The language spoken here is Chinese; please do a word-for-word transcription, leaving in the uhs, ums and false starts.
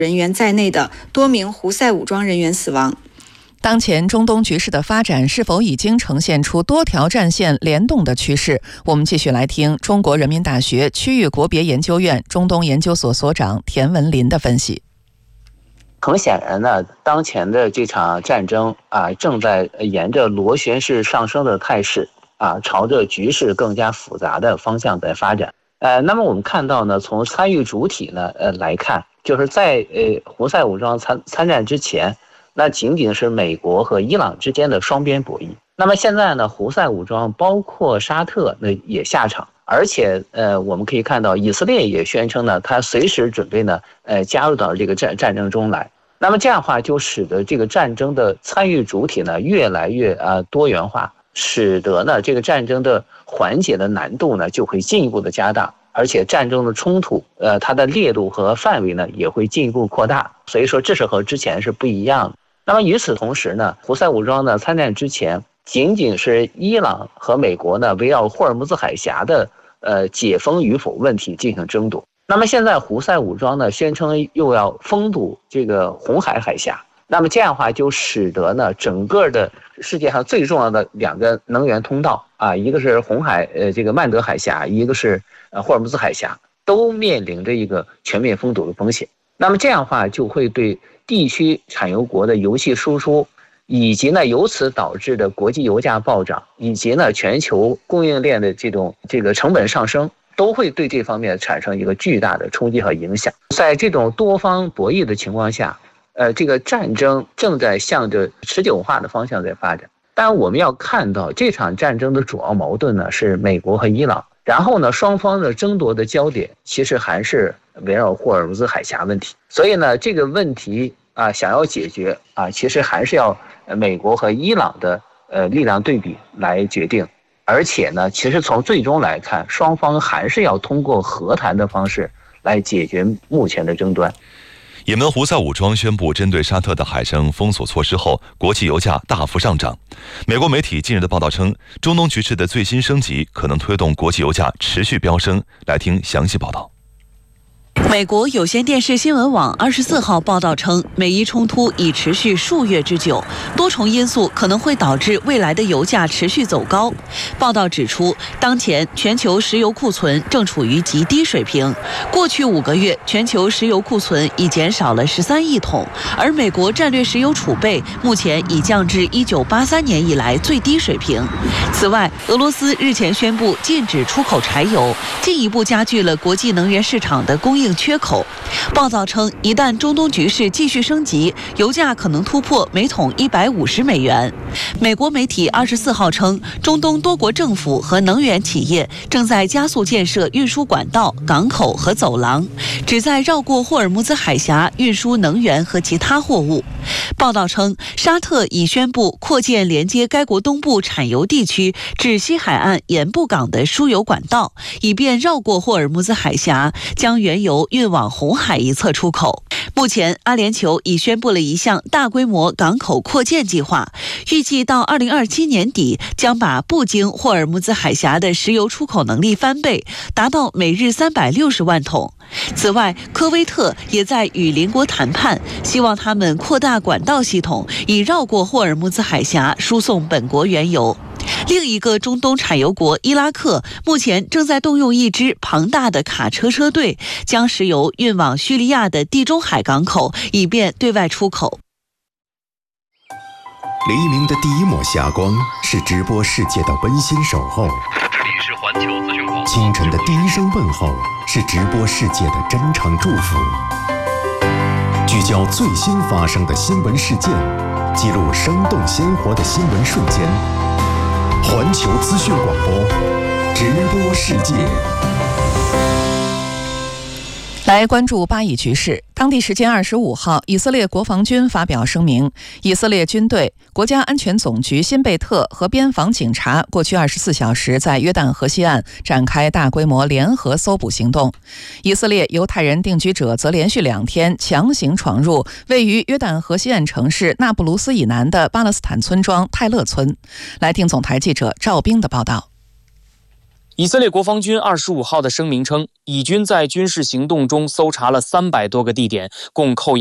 人员在内的多名胡塞武装人员死亡。 当前中东局势的发展是否已经呈现出多条战线联动的趋势？我们继续来听中国人民大学区域国别研究院中东研究所所长田文林的分析。 很显然呢，当前的这场战争啊，正在沿着螺旋式上升的态势啊，朝着局势更加复杂的方向在发展。呃，那么我们看到呢，从参与主体呢，呃来看，就是在呃胡塞武装参参战之前，那仅仅是美国和伊朗之间的双边博弈。那么现在呢，胡塞武装包括沙特那也下场，而且呃，我们可以看到以色列也宣称呢，他随时准备呢，呃，加入到这个战战争中来。那么这样的话，就使得这个战争的参与主体呢越来越啊多元化，使得呢这个战争的缓解的难度呢就会进一步的加大。而且战争的冲突，呃，它的烈度和范围呢也会进一步扩大，所以说这是和之前是不一样的。那么与此同时呢，胡塞武装呢参战之前，仅仅是伊朗和美国呢围绕霍尔木兹海峡的呃解封与否问题进行争夺。那么现在胡塞武装呢宣称又要封堵这个红海海峡，那么这样的话就使得呢整个的世界上最重要的两个能源通道啊，一个是红海呃这个曼德海峡，一个是呃霍尔木兹海峡，都面临着一个全面封堵的风险。那么这样的话就会对地区产油国的油气输出，以及呢由此导致的国际油价暴涨，以及呢全球供应链的这种这个成本上升，都会对这方面产生一个巨大的冲击和影响。在这种多方博弈的情况下，呃，这个战争正在向着持久化的方向在发展。但我们要看到，这场战争的主要矛盾呢是美国和伊朗，然后呢，双方的争夺的焦点其实还是围绕霍尔木兹海峡问题。所以呢，这个问题啊，想要解决啊，其实还是要美国和伊朗的呃力量对比来决定。而且呢，其实从最终来看，双方还是要通过和谈的方式来解决目前的争端。 也门胡塞武装宣布针对沙特的海上封锁措施后，国际油价大幅上涨。美国媒体近日的报道称，中东局势的最新升级可能推动国际油价持续飙升。来听详细报道。 美国有线电视新闻网二十四号报道称，美伊冲突已持续数月之久，多重因素可能会导致未来的油价持续走高。报道指出，当前全球石油库存正处于极低水平，过去五个月全球石油库存已减少了十三亿桶，而美国战略石油储备目前已降至一九八三年以来最低水平。此外，俄罗斯日前宣布禁止出口柴油，进一步加剧了国际能源市场的供应缺口。报道称，一旦中东局势继续升级，油价可能突破每桶一百五十美元。美国媒体二十四号称，中东多国政府和能源企业正在加速建设运输管道、港口和走廊，旨在绕过霍尔木兹海峡运输能源和其他货物。报道称，沙特已宣布扩建连接该国东部产油地区至西海岸盐布港的输油管道，以便绕过霍尔木兹海峡，将原油运往红海一侧出口。目前，阿联酋已宣布了一项大规模港口扩建计划，预计到二零二七年底将把不经霍尔木兹海峡的石油出口能力翻倍，达到每日三百六十万桶。此外，科威特也在与邻国谈判，希望他们扩大管道系统，以绕过霍尔木兹海峡输送本国原油。另一个中东产油国伊拉克目前正在动用一支庞大的卡车车队，将石油运往叙利亚的地中海港口，以便对外出口。 黎明的第一抹霞光是直播世界的温馨守候， 这里是环球资讯广播。 清晨的第一声问候是直播世界的真诚祝福。聚焦最新发生的新闻事件，记录生动鲜活的新闻瞬间。环球资讯广播，直播世界。 来关注巴以局势。当地时间二十五号，以色列国防军发表声明，以色列军队、国家安全总局辛贝特和边防警察过去二十四小时在约旦河西岸展开大规模联合搜捕行动。以色列犹太人定居者则连续两天强行闯入位于约旦河西岸城市那不鲁斯以南的巴勒斯坦村庄泰勒村。来听总台记者赵冰的报道。 以色列国防军二十五号的声明称，以军在军事行动中搜查了三百多个地点，共扣押